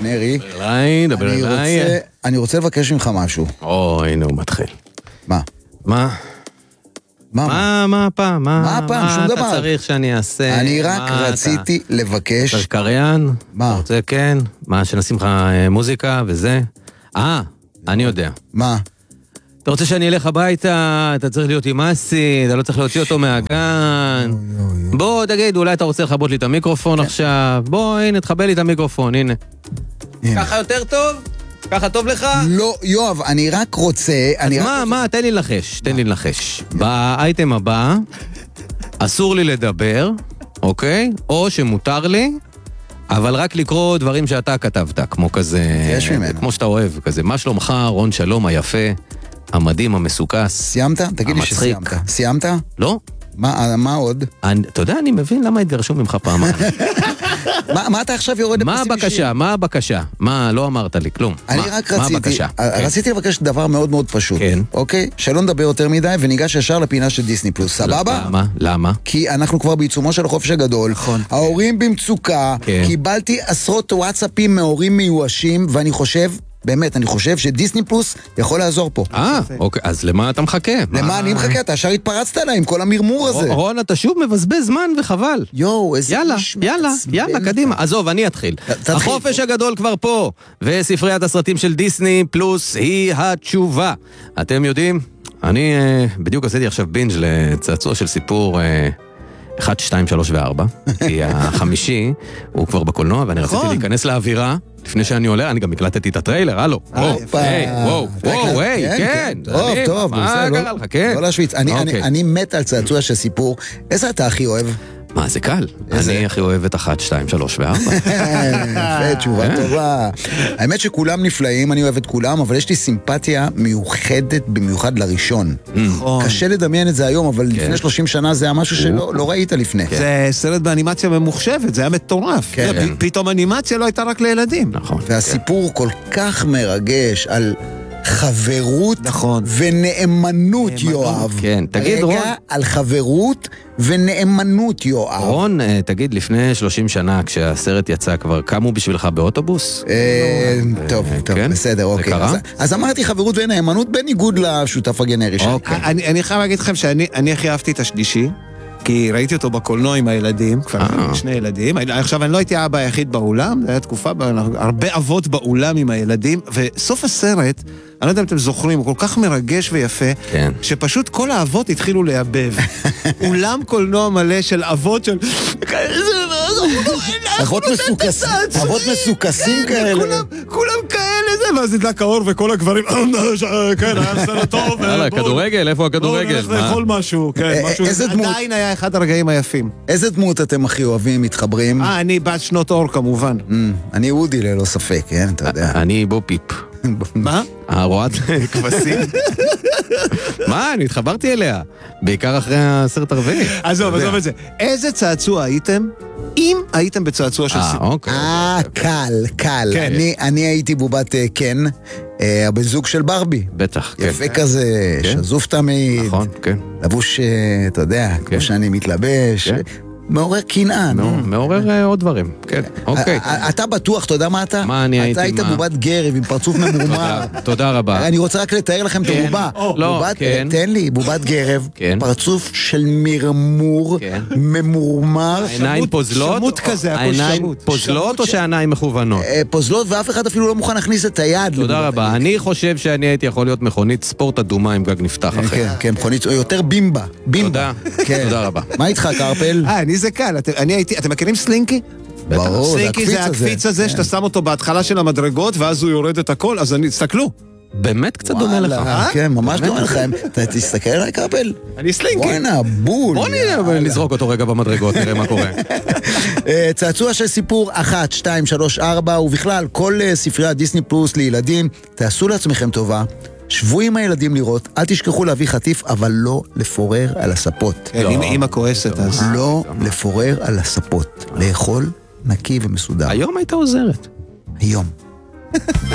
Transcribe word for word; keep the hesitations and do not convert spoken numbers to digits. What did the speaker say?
גנרי. דבר אליי, דבר אני אליי. רוצה, אני רוצה לבקש ממך משהו. או, הנה הוא מתחיל. מה? מה? מה? מה, מה הפעם? מה הפעם? שום מה דבר. אתה צריך שאני אעשה? אני רק מה רציתי אתה- לבקש... אתה קריין? מה? אתה רוצה, כן? מה, שנשים לך אה, מוזיקה וזה? אה, אני יודע. מה? אתה רוצה שאני אלך הביתה, אתה צריך להיות עם אסי, אתה לא צריך להוציא אותו מהגן. בוא, תגיד, אולי אתה רוצה לכבות לי את המיקרופון עכשיו? בוא, הנה, תחבל לי את המיקרופון, הנה. הנה. ככה יותר טוב? ככה טוב לך? לא, יואב, אני רק רוצה... אני אז רק מה, רוצה- מה, תן לי לנחש, תן לי לנחש. באייטם הבא, אסור לי לדבר, אוקיי? או שמותר לי, אבל רק לקרוא דברים שאתה כתבת, כמו כזה... יש ממנו. כמו שאתה אוהב, כזה. מה שלומך, רון שלום היפה, המדהים, המסוכס. סיימת? תגיד לי המצחיק. שסיימת. סיימת? לא? מה מה עוד? אני, אתה יודע, אני מבין למה התגרשו ממך פעמיים. מה מה אתה עכשיו יורד מה לפסים אישיים? הבקשה? מה הבקשה? מה, לא אמרת לי כלום. אני מה- רק מה רציתי, הבקשה? כן. רציתי לבקש דבר מאוד מאוד פשוט, כן. אוקיי? שלא נדבר יותר מדי וניגש ישר לפינה של דיסני פלוס, סבבה? למה? למה? כי אנחנו כבר בעיצומו של החופש הגדול, נכון. ההורים במצוקה, כן. קיבלתי עשרות וואטסאפים מהורים מיואשים, ואני חושב, באמת, אני חושב שדיסני פלוס יכול לעזור פה. אה, אוקיי, אז למה אתה מחכה? למה מה- אני מחכה? אתה ישר התפרצת עליי עם כל המרמור הזה. רון, אתה שוב מבזבז זמן וחבל. יואו, איזה יאללה, איש יאללה, מעצבן יאללה, אתה. קדימה. עזוב, אני אתחיל. תתחיל. החופש הגדול כבר פה, וספריית הסרטים של דיסני פלוס היא התשובה. אתם יודעים, אני אה, בדיוק עשיתי עכשיו בינג' לצעצוע של סיפור אה, אחת, שתיים, שלוש וארבע, כי החמישי הוא כבר בקולנוע, ואני רציתי להיכנס לאווירה. לפני שאני עולה, אני גם הקלטתי את הטריילר, הלו. הופה. היי, וואו, וואו, היי, כן. טוב, אני- טוב, מה בסדר, לא- קרה לך, כן. לא להשוויץ. אני- אני- אוקיי. אני מת על צעצוע של סיפור. איזה אתה הכי אוהב? מה, זה קל. אני הכי אוהב את אחת, שתיים, שלוש וארבע. יפה, תשובה טובה. האמת שכולם נפלאים, אני אוהב את כולם, אבל יש לי סימפתיה מיוחדת במיוחד לראשון. קשה לדמיין את זה היום, אבל לפני שלושים שנה זה היה משהו שלא לא ראית לפני. זה סרט באנימציה ממוחשבת, זה היה מטורף. כן. זה, פ- פתאום אנימציה לא הייתה רק לילדים. נכון. והסיפור כל כך מרגש על חברות נכון. ונאמנות, יואב. כן, תגיד, רון. רגע על חברות ונאמנות, יואב. רון, אה, תגיד, לפני שלושים שנה, כשהסרט יצא כבר, קמו בשבילך באוטובוס? אה, טוב, טוב, כן? בסדר, זה אוקיי. קרה? אז- אז אמרתי חברות ונאמנות בניגוד לשותף הגנרי שלי. אוקיי. אני, אני חייב להגיד לכם שאני אני הכי אהבתי את השלישי, כי ראיתי אותו בקולנוע עם הילדים, כבר אה. שני ילדים. אני- עכשיו, אני לא הייתי האבא היחיד באולם, זו הייתה תקופה, בה- הרבה אבות באולם עם הילדים, וסוף הסרט, אני לא יודע אם אתם זוכרים, הוא כל כך מרגש ויפה, כן. שפשוט כל האבות התחילו להיאבב. אולם קולנוע מלא של אבות של... אבות מסוכסים, אבות מסוכסים כאלה. כולם, כולם כאלה זה, ואז נדלק האור וכל הגברים, כן, היה סרט טוב. יאללה, בואו- כדורגל, איפה הכדורגל? בואו נלך מה? לאכול משהו, כן, אה, משהו. איזה דמות? עדיין היה אחד הרגעים היפים. איזה דמות אתם הכי אוהבים, מתחברים? אה, אני בת שנות אור כמובן. אמ, אני וודי ללא ספק, כן, אתה יודע. אני בו פיפ. מה? הרועת כבשים. מה, אני התחברתי אליה. בעיקר אחרי הסרט הרביעי. עזוב, עזוב את זה. איזה צעצוע הייתם, אם הייתם בצעצוע של אה, סיפור? אוקיי. אה, קל, קל. כן. אני- אני הייתי בובת אה, קן, אה, הבן זוג של ברבי. בטח, כן. יפה כזה, כן. שזוף תמיד. נכון, כן. לבוש, אה, אתה יודע, כן. כמו שאני מתלבש. כן. מעורר קנאה, נו. מעורר אה, עוד דברים. כן, אוקיי. א- א- אתה בטוח, אתה יודע מה אתה? מה אני הייתי, אתה היית מה? בובת גרב עם פרצוף ממורמר. תודה רבה. אני רוצה רק לתאר לכם את כן. הבובה. או, לא, בובת- כן. תן לי, בובת גרב, כן. פרצוף של מרמור, כן. ממורמר, העיניים פוזלות? שמות כזה, הכל העיניים שמות. פוזלות או שהעיניים מכוונות? אה, פוזלות, ואף אחד אפילו לא מוכן להכניס את היד. תודה לבובת רבה. הגרב. אני חושב שאני הייתי יכול להיות מכונית ספורט אדומה עם גג נפתח אחרי. כן, כן, מכונית, או יותר בימבה. בימבה. תודה. כן. תודה רבה. מה איתך, קרפל? אה, אני זה קל. אתם- אני הייתי, אתם מכירים סלינקי? ברור, זה סלינקי זה הקפיץ הזה. הקפיץ הזה שאתה שם אותו בהתחלה של המדרגות, ואז הוא יורד את הכל, אז אני, תסתכלו. באמת קצת דומה לך. וואלה, כן, ממש דומה לך. אתה תסתכל עליי, קרפל. אני סלינקי. וואנה, בול. בוא נראה, נזרוק אותו רגע במדרגות, נראה מה קורה. אה, צעצוע של סיפור אחת, שתיים, שלוש, ארבע, ובכלל, כל אה, ספריית דיסני פלוס לילדים, תעשו לעצמכם טובה, שבו עם הילדים לראות, אל תשכחו להביא חטיף, אבל לא לפורר על הספות. כן, אמא- אמא כועסת אז. לא לפורר על הספות. לאכול נקי ומסודר. היום הייתה עוזרת. היום.